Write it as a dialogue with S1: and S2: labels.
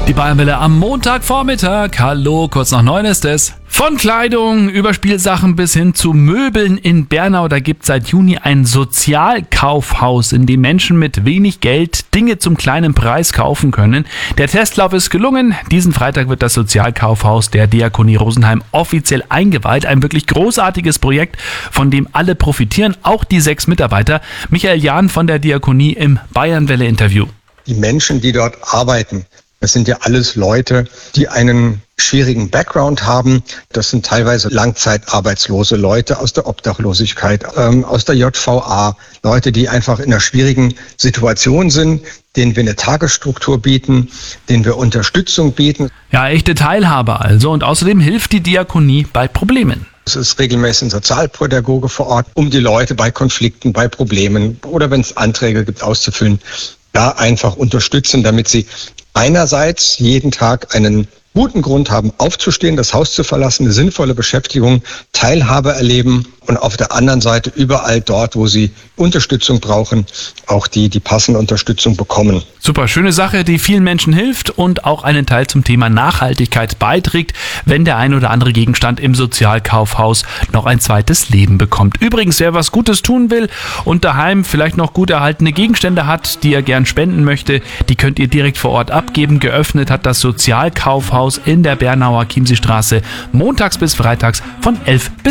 S1: Die Bayernwelle am Montagvormittag. Hallo, kurz nach 9 ist es. Von Kleidung über Spielsachen bis hin zu Möbeln in Bernau. Da gibt es seit Juni ein Sozialkaufhaus, in dem Menschen mit wenig Geld Dinge zum kleinen Preis kaufen können. Der Testlauf ist gelungen. Diesen Freitag wird das Sozialkaufhaus der Diakonie Rosenheim offiziell eingeweiht. Ein wirklich großartiges Projekt, von dem alle profitieren, auch die 6 Mitarbeiter. Michael Jahn von der Diakonie im Bayernwelle-Interview.
S2: Die Menschen, die dort arbeiten, das sind ja alles Leute, die einen schwierigen Background haben. Das sind teilweise langzeitarbeitslose Leute aus der Obdachlosigkeit, aus der JVA, Leute, die einfach in einer schwierigen Situation sind, denen wir eine Tagesstruktur bieten, denen wir Unterstützung bieten.
S1: Ja, echte Teilhabe also. Und außerdem hilft die Diakonie bei Problemen.
S2: Es ist regelmäßig ein Sozialpädagoge vor Ort, um die Leute bei Konflikten, bei Problemen oder wenn es Anträge gibt, auszufüllen, da einfach unterstützen, damit sie einerseits jeden Tag einen guten Grund haben, aufzustehen, das Haus zu verlassen, eine sinnvolle Beschäftigung, Teilhabe erleben und auf der anderen Seite überall dort, wo sie Unterstützung brauchen, auch die passende Unterstützung bekommen.
S1: Super, schöne Sache, die vielen Menschen hilft und auch einen Teil zum Thema Nachhaltigkeit beiträgt, wenn der ein oder andere Gegenstand im Sozialkaufhaus noch ein zweites Leben bekommt. Übrigens, wer was Gutes tun will und daheim vielleicht noch gut erhaltene Gegenstände hat, die er gern spenden möchte, die könnt ihr direkt vor Ort abgeben. Geöffnet hat das Sozialkaufhaus in der Bernauer Chiemsee Straße montags bis freitags von 11 bis